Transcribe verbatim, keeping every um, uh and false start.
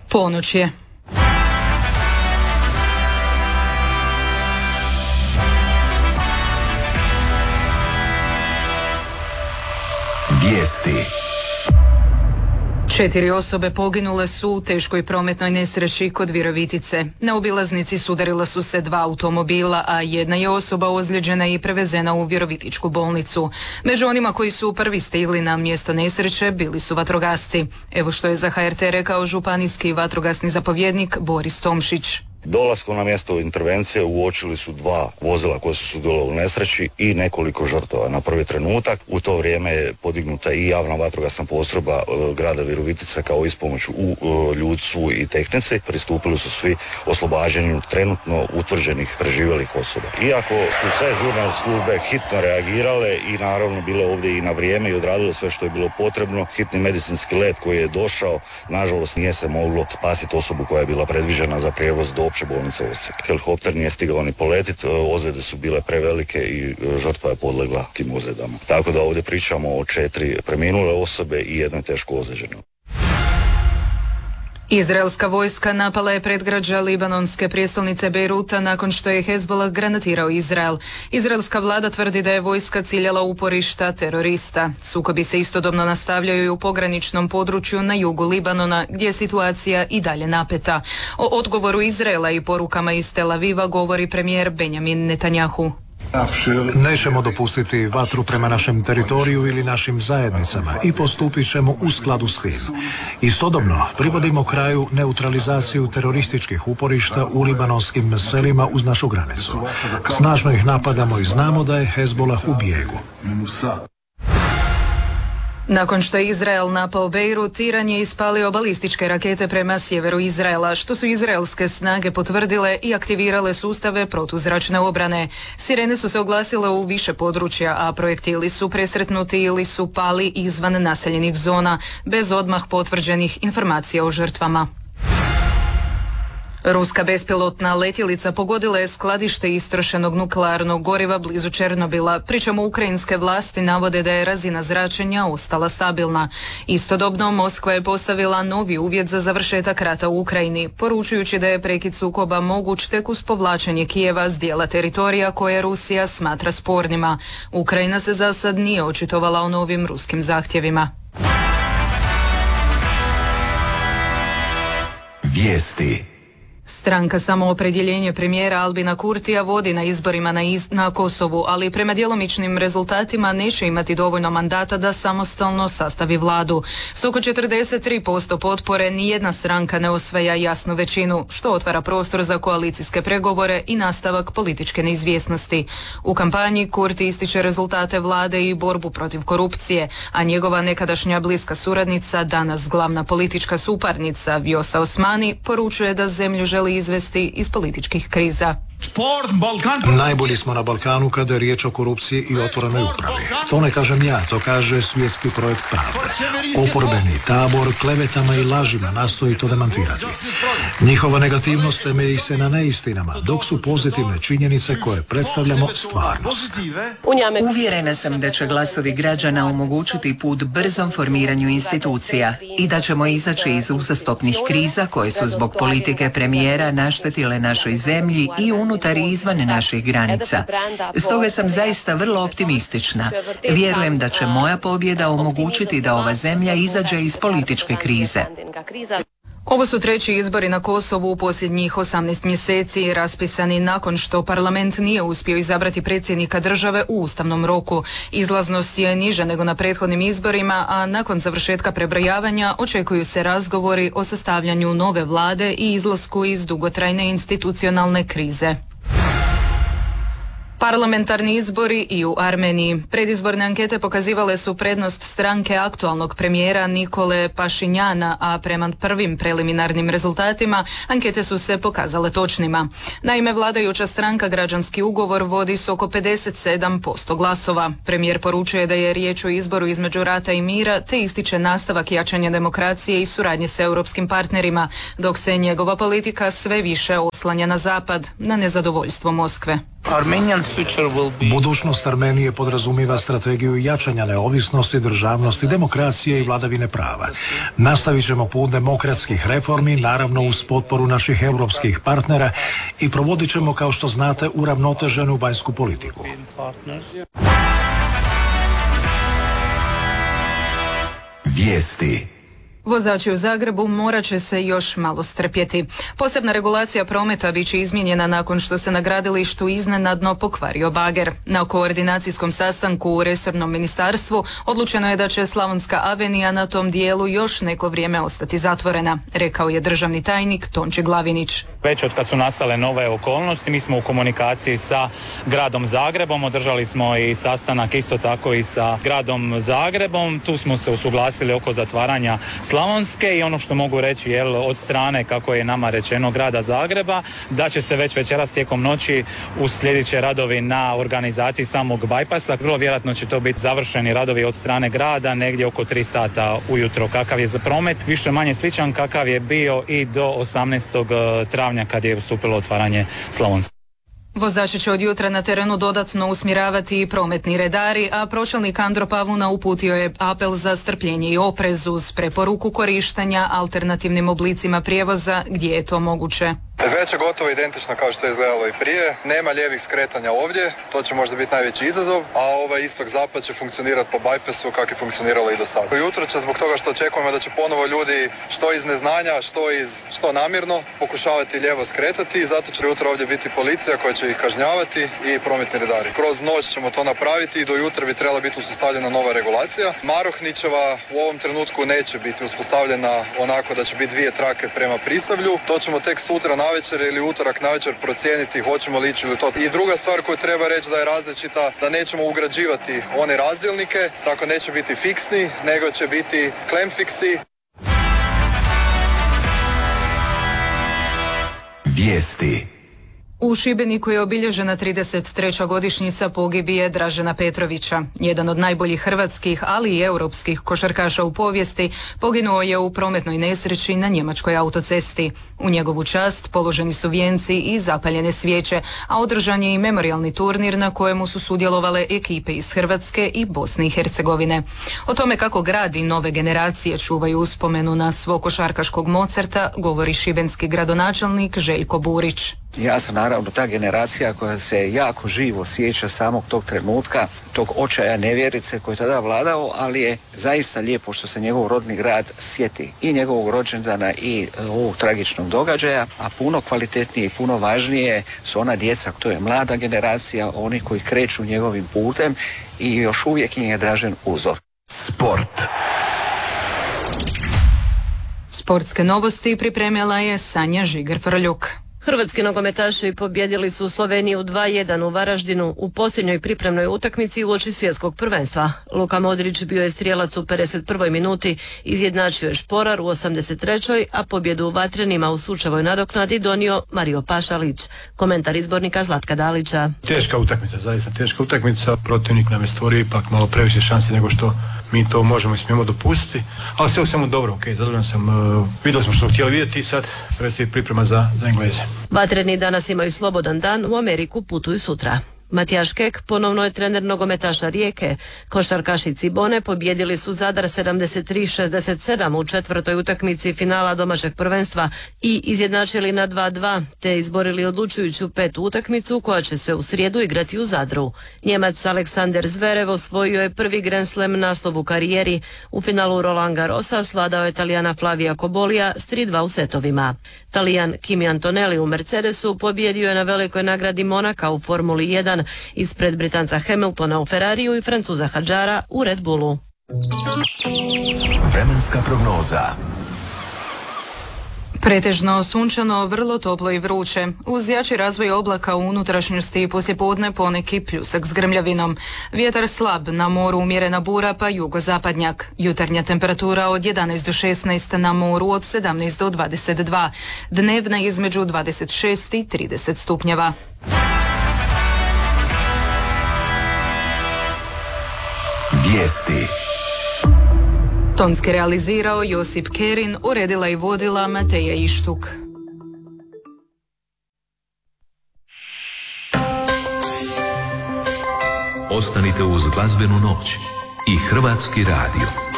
Ponoć je. Vijesti. Četiri osobe poginule su u teškoj prometnoj nesreći kod Virovitice. Na obilaznici sudarila su se dva automobila, a jedna je osoba ozlijeđena i prevezena u Virovitičku bolnicu. Među onima koji su prvi stigli na mjesto nesreće bili su vatrogasci. Evo što je za H R T rekao županijski vatrogasni zapovjednik Boris Tomšić. Dolaskom na mjesto intervencije uočili su dva vozila koja su sudjelovala u nesreći i nekoliko žrtava. Na prvi trenutak u to vrijeme je podignuta i javna vatrogasna postrojba e, grada Virovitice kao ispomoć u e, ljudstvu i tehnici. Pristupili su svi oslobađanju trenutno utvrđenih preživjelih osoba. Iako su sve žurne službe hitno reagirale i naravno bile ovdje i na vrijeme i odradile sve što je bilo potrebno, hitni medicinski let koji je došao, nažalost nije se moglo spasiti osobu koja je bila predviđena za prijevoz do opće bolnice Osijek. Helikopter nije stigao ni poletiti, ozljede su bile prevelike i žrtva je podlegla tim ozljedama. Tako da ovdje pričamo o četiri preminule osobe i jednoj teško ozlijeđenoj. Izraelska vojska napala je predgrađa libanonske prijestolnice Bejruta nakon što je Hezbollah granatirao Izrael. Izraelska vlada tvrdi da je vojska ciljala uporišta terorista. Sukobi se istodobno nastavljaju i u pograničnom području na jugu Libanona, gdje je situacija i dalje napeta. O odgovoru Izraela i porukama iz Tel Aviva govori premijer Benjamin Netanjahu. Nećemo dopustiti vatru prema našem teritoriju ili našim zajednicama i postupit ćemo u skladu s tim. Istodobno privodimo kraju neutralizaciju terorističkih uporišta u libanonskim selima uz našu granicu. Snažno ih napadamo i znamo da je Hezbollah u bijegu. Nakon što je Izrael napao Bejrut, Iran je ispalio balističke rakete prema sjeveru Izraela, što su izraelske snage potvrdile i aktivirale sustave protuzračne obrane. Sirene su se oglasile u više područja, a projektili su presretnuti ili su pali izvan naseljenih zona, bez odmah potvrđenih informacija o žrtvama. Ruska bespilotna letjelica pogodila je skladište istrošenog nuklearnog goriva blizu Černobila, pri čemu ukrajinske vlasti navode da je razina zračenja ostala stabilna. Istodobno Moskva je postavila novi uvjet za završetak rata u Ukrajini, poručujući da je prekid sukoba moguć tek uz povlačenje Kijeva s dijela teritorija koje Rusija smatra spornima. Ukrajina se za sad nije očitovala o novim ruskim zahtjevima. Vijesti. Stranka Samoopredjeljenje premijera Albina Kurtija vodi na izborima na, iz, na Kosovu, ali prema djelomičnim rezultatima neće imati dovoljno mandata da samostalno sastavi vladu. S oko četrdeset tri posto potpore nijedna stranka ne osvaja jasnu većinu, što otvara prostor za koalicijske pregovore i nastavak političke neizvjesnosti. U kampanji Kurti ističe rezultate vlade i borbu protiv korupcije, a njegova nekadašnja bliska suradnica, danas glavna politička suparnica Vjosa Osmani, poručuje da zemlju želi izvesti iz političkih kriza. Najbolji smo na Balkanu kada je riječ o korupciji i otvorenoj upravi. To ne kažem ja, to kaže svjetski projekt pravde. Oporbeni tabor klevetama i lažima nastoji to demantirati. Njihova negativnost temelji se na neistinama, dok su pozitivne činjenice koje predstavljamo stvarnost. Uvjerena sam da će glasovi građana omogućiti put brzom formiranju institucija i da ćemo izaći iz uzastopnih kriza koje su zbog politike premijera naštetile našoj zemlji i unutar i izvan naših granica. Stoga sam zaista vrlo optimistična. Vjerujem da će moja pobjeda omogućiti da ova zemlja izađe iz političke krize. Ovo su treći izbori na Kosovu u posljednjih osamnaest mjeseci, raspisani nakon što parlament nije uspio izabrati predsjednika države u ustavnom roku. Izlaznost je niža nego na prethodnim izborima, a nakon završetka prebrojavanja očekuju se razgovori o sastavljanju nove vlade i izlasku iz dugotrajne institucionalne krize. Parlamentarni izbori i u Armeniji. Predizborne ankete pokazivale su prednost stranke aktualnog premijera Nikole Pašinjana, a prema prvim preliminarnim rezultatima ankete su se pokazale točnima. Naime, vladajuća stranka Građanski ugovor vodi s oko pedeset sedam posto glasova. Premijer poručuje da je riječ o izboru između rata i mira, te ističe nastavak jačanja demokracije i suradnje s europskim partnerima, dok se njegova politika sve više oslanja na zapad, na nezadovoljstvo Moskve. Budućnost Armenije podrazumiva strategiju jačanja neovisnosti, državnosti, demokracije i vladavine prava. Nastavit ćemo put demokratskih reformi, naravno uz potporu naših europskih partnera, i provodit ćemo, kao što znate, uravnoteženu vanjsku politiku. Vijesti. Vozači u Zagrebu morat će se još malo strpjeti. Posebna regulacija prometa bit će izmijenjena nakon što se na gradilištu iznenadno pokvario bager. Na koordinacijskom sastanku u resornom ministarstvu odlučeno je da će Slavonska avenija na tom dijelu još neko vrijeme ostati zatvorena, rekao je državni tajnik Tonči Glavinić. Već od kad su nastale nove okolnosti, mi smo u komunikaciji sa gradom Zagrebom, održali smo i sastanak isto tako i sa gradom Zagrebom, tu smo se usuglasili oko zatvaranja Slavonske i ono što mogu reći, jel, od strane, kako je nama rečeno, grada Zagreba, da će se već večeras tijekom noći uslijedit će radovi na organizaciji samog bajpasa. Vrlo vjerojatno će to biti završeni radovi od strane grada negdje oko tri sata ujutro. Kakav je za promet? Više manje sličan kakav je bio i do osamnaestog travnja kad je ustupilo otvaranje Slavonske. Vozači će od jutra na terenu dodatno usmjeravati i prometni redari, a pročelnik Andro Pavuna uputio je apel za strpljenje i oprez uz preporuku korištenja alternativnim oblicima prijevoza gdje je to moguće. Već je gotovo identično kao što je izgledalo i prije. Nema lijevih skretanja ovdje, to će možda biti najveći izazov, a ovaj istok-zapad će funkcionirati po bajpasu kako je funkcioniralo i do sada. Jutro će, zbog toga što očekujemo da će ponovo ljudi što iz neznanja, što iz što namjerno pokušavati lijevo skretati, i zato će jutro ovdje biti policija koja će ih kažnjavati i prometni redari. Kroz noć ćemo to napraviti i do jutra bi trebala biti uspostavljena nova regulacija. Marohničeva u ovom trenutku neće biti uspostavljena onako da će biti dvije trake prema Prisavlju. To ćemo tek sutra na navečer ili utorak navečer procijeniti hoćemo li ići ili to. I druga stvar koju treba reći da je različita, da nećemo ugrađivati one razdjelnike, tako neće biti fiksni, nego će biti klemfiksi. Vijesti. U Šibeniku je obilježena trideset treća godišnjica pogibije Dražena Petrovića. Jedan od najboljih hrvatskih, ali i europskih košarkaša u povijesti poginuo je u prometnoj nesreći na njemačkoj autocesti. U njegovu čast položeni su vijenci i zapaljene svijeće, a održan je i memorijalni turnir na kojemu su sudjelovale ekipe iz Hrvatske i Bosne i Hercegovine. O tome kako grad i nove generacije čuvaju uspomenu na svog košarkaškog Mozarta govori šibenski gradonačelnik Željko Burić. Ja sam naravno ta generacija koja se jako živo sjeća samog tog trenutka, tog očaja nevjerice koji je tada vladao, ali je zaista lijepo što se njegov rodni grad sjeti i njegovog rođendana i ovog tragičnog događaja, a puno kvalitetnije i puno važnije su ona djeca, to je mlada generacija, oni koji kreću njegovim putem i još uvijek im je Dražen uzor. Sport. Sportske novosti pripremila je Sanja Žiger-Frljuk. Hrvatski nogometaši pobjedili su Sloveniju dva jedan u Varaždinu u posljednjoj pripremnoj utakmici uoči svjetskog prvenstva. Luka Modrić bio je strijelac u pedeset prvoj minuti, izjednačio je Šporar u osamdeset trećoj a pobjedu u Vatrenima u sučevoj nadoknadi donio Mario Pašalić. Komentar izbornika Zlatka Dalića. Teška utakmica, zaista teška utakmica. Protivnik nam je stvorio ipak malo previše šansi nego što mi to možemo i smijemo dopustiti, ali sve u svemu dobro, ok, zadovoljan sam, uh, vidjeli smo što htjeli vidjeti i sad predstoji priprema za, za Engleze. Vatreni danas imaju slobodan dan, u Ameriku putuju sutra. Matijaš Kek ponovno je trener nogometaša Rijeke. Košarkaši Cibone pobjedili su Zadar sedamdeset tri šezdeset sedam u četvrtoj utakmici finala domaćeg prvenstva i izjednačili na dva dva, te izborili odlučujuću petu utakmicu koja će se u srijedu igrati u Zadru. Njemac Aleksander Zverev osvojio je prvi Grand Slam naslov u karijeri. U finalu Roland Garrosa svladao je Talijana Flavija Kobolija s tri dva u setovima. Talijan Kimi Antonelli u Mercedesu pobjedio je na velikoj nagradi Monaka u Formuli jedan ispred Britanca Hamiltona u Ferrariju i Francuza Hadžara u Red Bullu. Vremenska prognoza. Pretežno sunčano, vrlo toplo i vruće. Uz jači razvoj oblaka u unutrašnjosti i poslijepodne poneki pljusak s grmljavinom. Vjetar slab, na moru umjerena bura pa jugozapadnjak. Jutarnja temperatura od jedanaest do šesnaest, na moru od sedamnaest do dvadeset dva. Dnevna između dvadeset šest i trideset stupnjeva. Vijesti. Tonski realizirao Josip Kerin, uredila i vodila Mateja Ištuk. Ostanite uz glazbenu noć i Hrvatski radio.